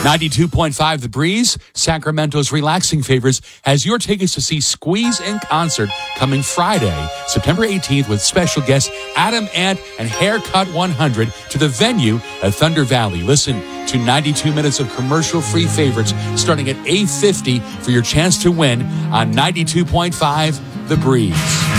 92.5 The Breeze, Sacramento's relaxing favorites, has your tickets to see Squeeze in concert coming Friday, September 18th, with special guests Adam Ant and Haircut 100 to the venue at Thunder Valley. Listen to 92 minutes of commercial-free favorites starting at $8.50 for your chance to win on 92.5 The Breeze.